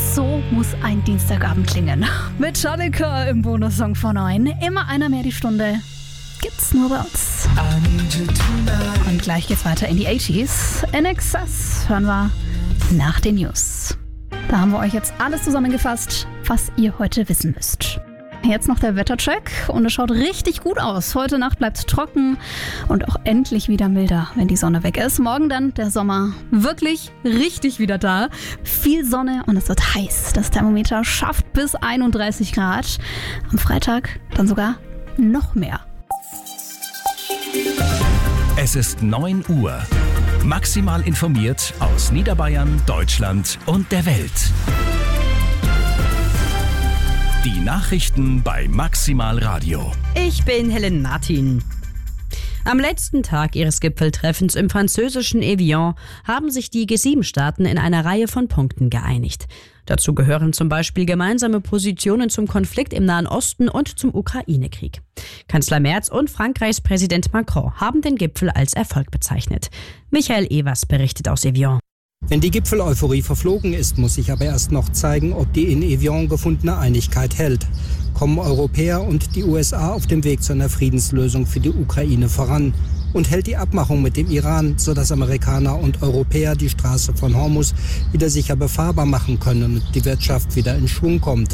So muss ein Dienstagabend klingen. Metallica im Bonussong von 9. Immer einer mehr die Stunde. Gibt's nur bei uns. Und gleich geht's weiter in die 80s. INXS hören wir nach den News. Da haben wir euch jetzt alles zusammengefasst, was ihr heute wissen müsst. Jetzt noch der Wettercheck und es schaut richtig gut aus. Heute Nacht bleibt es trocken und auch endlich wieder milder, wenn die Sonne weg ist. Morgen dann der Sommer wirklich richtig wieder da. Viel Sonne und es wird heiß. Das Thermometer schafft bis 31 Grad. Am Freitag dann sogar noch mehr. Es ist 9 Uhr. Maximal informiert aus Niederbayern, Deutschland und der Welt. Die Nachrichten bei Maximal Radio. Ich bin Helen Martin. Am letzten Tag ihres Gipfeltreffens im französischen Evian haben sich die G7-Staaten in einer Reihe von Punkten geeinigt. Dazu gehören zum Beispiel gemeinsame Positionen zum Konflikt im Nahen Osten und zum Ukraine-Krieg. Kanzler Merz und Frankreichs Präsident Macron haben den Gipfel als Erfolg bezeichnet. Michael Evers berichtet aus Evian. Wenn die Gipfel-Euphorie verflogen ist, muss sich aber erst noch zeigen, ob die in Evian gefundene Einigkeit hält. Kommen Europäer und die USA auf dem Weg zu einer Friedenslösung für die Ukraine voran? Und hält die Abmachung mit dem Iran, sodass Amerikaner und Europäer die Straße von Hormuz wieder sicher befahrbar machen können und die Wirtschaft wieder in Schwung kommt?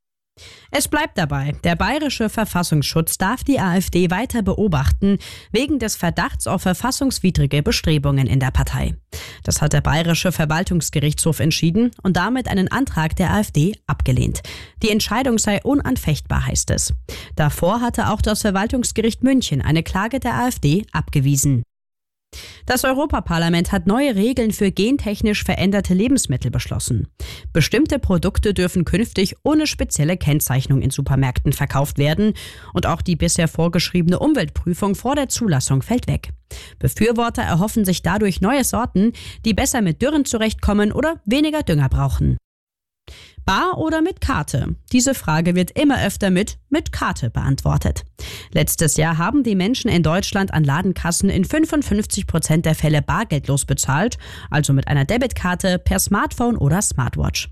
Es bleibt dabei, der bayerische Verfassungsschutz darf die AfD weiter beobachten, wegen des Verdachts auf verfassungswidrige Bestrebungen in der Partei. Das hat der bayerische Verwaltungsgerichtshof entschieden und damit einen Antrag der AfD abgelehnt. Die Entscheidung sei unanfechtbar, heißt es. Davor hatte auch das Verwaltungsgericht München eine Klage der AfD abgewiesen. Das Europaparlament hat neue Regeln für gentechnisch veränderte Lebensmittel beschlossen. Bestimmte Produkte dürfen künftig ohne spezielle Kennzeichnung in Supermärkten verkauft werden und auch die bisher vorgeschriebene Umweltprüfung vor der Zulassung fällt weg. Befürworter erhoffen sich dadurch neue Sorten, die besser mit Dürren zurechtkommen oder weniger Dünger brauchen. Bar oder mit Karte? Diese Frage wird immer öfter mit Karte beantwortet. Letztes Jahr haben die Menschen in Deutschland an Ladenkassen in 55% der Fälle bargeldlos bezahlt, also mit einer Debitkarte, per Smartphone oder Smartwatch.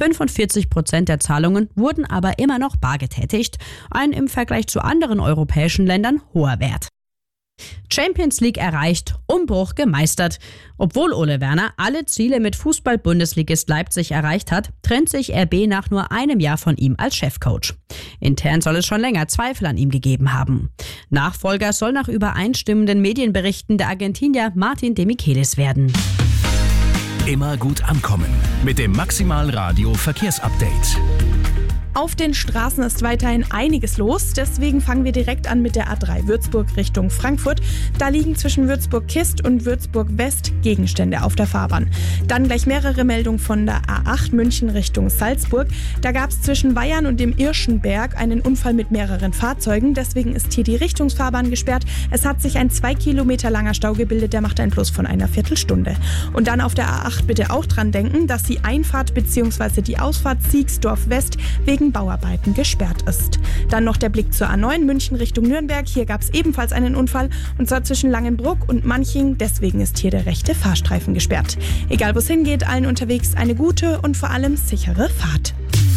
45% der Zahlungen wurden aber immer noch bar getätigt, ein im Vergleich zu anderen europäischen Ländern hoher Wert. Champions League erreicht, Umbruch gemeistert. Obwohl Ole Werner alle Ziele mit Fußball-Bundesligist Leipzig erreicht hat, trennt sich RB nach nur einem Jahr von ihm als Chefcoach. Intern soll es schon länger Zweifel an ihm gegeben haben. Nachfolger soll nach übereinstimmenden Medienberichten der Argentinier Martin de Michelis werden. Immer gut ankommen mit dem Maximal Radio Verkehrsupdate. Auf den Straßen ist weiterhin einiges los, deswegen fangen wir direkt an mit der A3 Würzburg Richtung Frankfurt. Da liegen zwischen Würzburg-Kist und Würzburg-West Gegenstände auf der Fahrbahn. Dann gleich mehrere Meldungen von der A8 München Richtung Salzburg. Da gab es zwischen Weyarn und dem Irschenberg einen Unfall mit mehreren Fahrzeugen, deswegen ist hier die Richtungsfahrbahn gesperrt. Es hat sich ein 2 Kilometer langer Stau gebildet, der macht einen Plus von einer Viertelstunde. Und dann auf der A8 bitte auch dran denken, dass die Einfahrt bzw. die Ausfahrt Siegsdorf West wegen Bauarbeiten gesperrt ist. Dann noch der Blick zur A9 München Richtung Nürnberg. Hier gab es ebenfalls einen Unfall und zwar zwischen Langenbruck und Manching. Deswegen ist hier der rechte Fahrstreifen gesperrt. Egal wo es hingeht, allen unterwegs eine gute und vor allem sichere Fahrt.